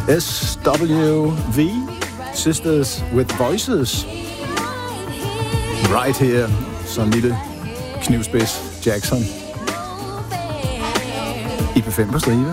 SWV, Sisters with Voices. Right here, så en lille knivspids Jackson. I P5 på stribe.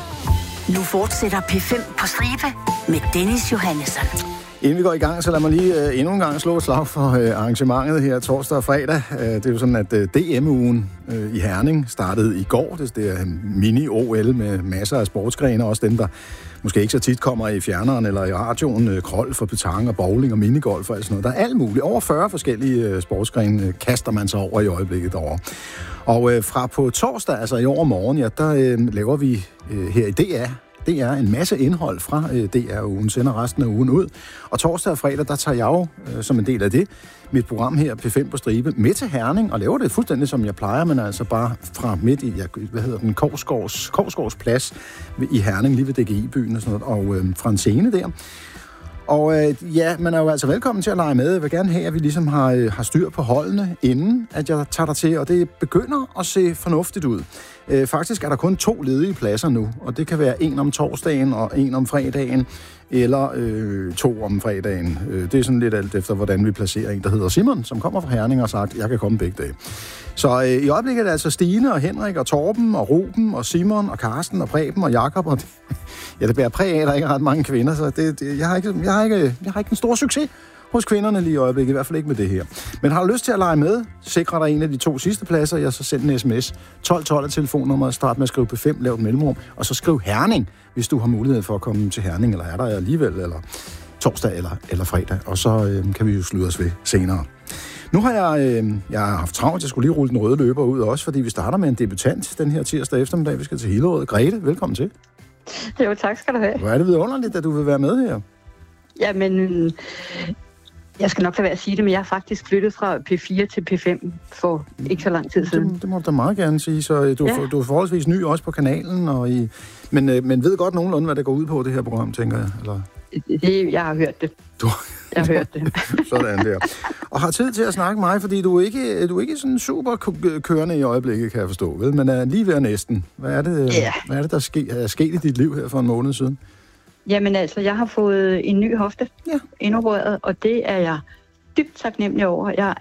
Nu fortsætter P5 på stribe med Dennis Johannesson. Inden vi går i gang, så lad mig lige endnu en gang slå et slag for arrangementet her torsdag og fredag. Det er jo sådan, at DM-ugen i Herning startede i går. Det er mini-OL med masser af sportsgrene, også dem, der måske ikke så tit kommer i fjerneren eller i radioen. Krold for petanque og bowling og minigolf og alt sådan noget. Der er alt muligt. Over 40 forskellige sportsgrene kaster man sig over i øjeblikket derovre. Og fra på torsdag, altså i overmorgen, ja, der laver vi her i DR. Det er en masse indhold fra DR-ugen, sender resten af ugen ud. Og torsdag og fredag, der tager jeg jo, som en del af det, mit program her, P5 på stribe, med til Herning, og laver det fuldstændig, som jeg plejer, men altså bare fra midt i, Korsgårds plads i Herning, lige ved DGI-byen og sådan noget, og fra en scene der. Og ja, man er jo altså velkommen til at lege med. Jeg vil gerne have, at vi ligesom har styr på holdene, inden at jeg tager dig til, og det begynder at se fornuftigt ud. Faktisk er der kun 2 ledige pladser nu, og det kan være en om torsdagen og en om fredagen, eller 2 om fredagen. Det er sådan lidt alt efter, hvordan vi placerer en, der hedder Simon, som kommer fra Herning og har sagt, jeg kan komme begge dage. Så i øjeblikket er det altså Stine og Henrik og Torben og Ruben og Simon og Karsten og Preben og Jakob. Og ja, det bærer præg af, at der ikke er ret mange kvinder, så jeg har ikke en stor succes hos kvinderne lige i øjeblikket, i hvert fald ikke med det her. Men har du lyst til at lege med, sikre dig en af de 2 sidste pladser, jeg så send en sms. 1212 er telefonnummeret, start med at skrive P5, lav et mellemrum, og så skriv Herning, hvis du har mulighed for at komme til Herning, eller er der alligevel, eller torsdag eller fredag, og så kan vi jo slutte os ved senere. Nu har jeg har haft travlt, jeg skulle lige rulle den røde løber ud også, fordi vi starter med en debutant den her tirsdag eftermiddag. Vi skal til Hillerød. Grete, velkommen til. Jo, tak skal du have. Hvor er det vidunderligt, at du vil være med her. Jamen, jeg skal nok lade være at sige det, men jeg har faktisk flyttet fra P4 til P5 for ikke så lang tid siden. Det må du da meget gerne sige, så du er forholdsvis ny også på kanalen, men ved godt nogenlunde, hvad det går ud på, det her program, tænker jeg, eller? Jeg har hørt det. Jeg har hørt det. Sådan der. Og har tid til at snakke med mig, fordi du er ikke sådan super kørende i øjeblikket, kan jeg forstå, vel? Men er lige ved næsten. Hvad er det, der er sket i dit liv her for en måned siden? Jamen altså, jeg har fået en ny hofte indopereret, og det er jeg dybt taknemmelig over. Jeg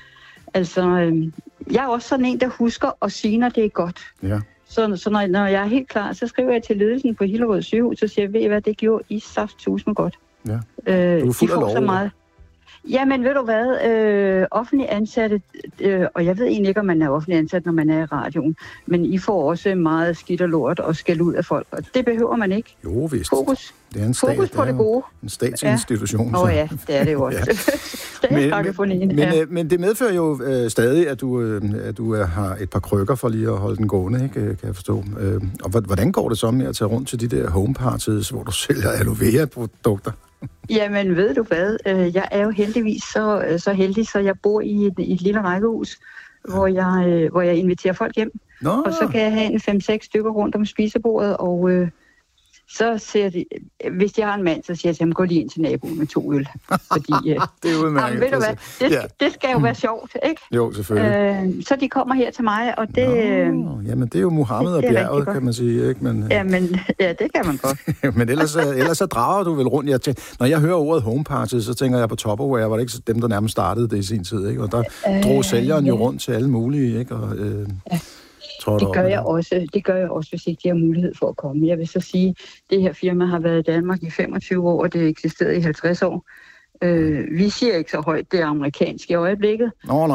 er også sådan en, der husker at sige, når det er godt. Ja. Så når jeg er helt klar, så skriver jeg til ledelsen på Hillerød sygehus, så siger jeg, ved I hvad, det gjorde I saftsusme godt. Ja. Du er fuld af lov. Så meget. Jamen, ved du hvad, offentlig ansatte, og jeg ved egentlig ikke, om man er offentlig ansat, når man er i radioen, men I får også meget skidt og lort og skæld ud af folk, og det behøver man ikke. Jo, vist. Fokus på det gode. En statsinstitution. Ja, det er det jo også. Men det medfører jo stadig, at du har et par krykker for lige at holde den gående, ikke, kan jeg forstå. Og hvordan går det så med at tage rundt til de der homeparties, hvor du sælger aloe vera-produkter? Jamen, ved du hvad? Jeg er jo heldigvis så heldig, så jeg bor i et lille rækkehus, hvor jeg inviterer folk hjem. Nå. Og så kan jeg have en 5-6 stykker rundt om spisebordet, og så siger de, hvis jeg har en mand, så siger jeg til ham, gå lige ind til naboen med 2 øl. Fordi, det er udmærket. Ved du hvad? Det skal jo være sjovt, ikke? Jo, selvfølgelig. Så de kommer her til mig, og det... jamen, det er jo Muhammed og bjerget, kan man sige, ikke? Men, det kan man godt. Men ellers så drager du vel rundt. Når jeg hører ordet homeparty, så tænker jeg på Tupperware, var det ikke dem, der nærmest startede det i sin tid, ikke? Og der drog sælgeren jo rundt til alle mulige, ikke? Og, det gør jeg også, hvis ikke de har mulighed for at komme. Jeg vil så sige, at det her firma har været i Danmark i 25 år, og det eksisterede i 50 år. Vi siger ikke så højt, det er amerikansk i øjeblikket.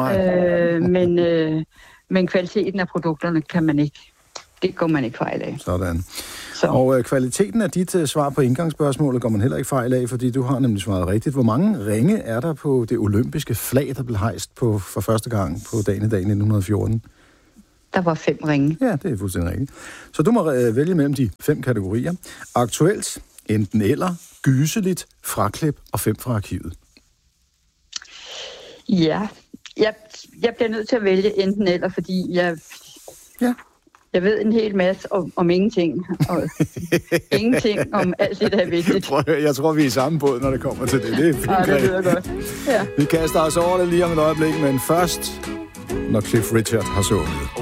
Men kvaliteten af produkterne kan man ikke. Det går man ikke fejl af. Sådan. Og kvaliteten af dit svar på indgangsspørgsmålet går man heller ikke fejl af, fordi du har nemlig svaret rigtigt. Hvor mange ringe er der på det olympiske flag, der blev hejst for første gang på dagen i dag 1914? Der var 5 ringe. Ja, det er fuldstændig rigtigt. Så du må vælge mellem de 5 kategorier. Aktuelt, enten eller, gyseligt, fraklip og 5 fra arkivet. Ja, jeg bliver nødt til at vælge enten eller, fordi jeg ved en hel masse om ingenting, og ingenting om alt det, der er vigtigt. Jeg tror, vi er i samme båd, når det kommer til det. Det er fint. Det lyder godt. Ja. Vi kaster os over det lige om et øjeblik, men først, når Cliff Richard har sunget.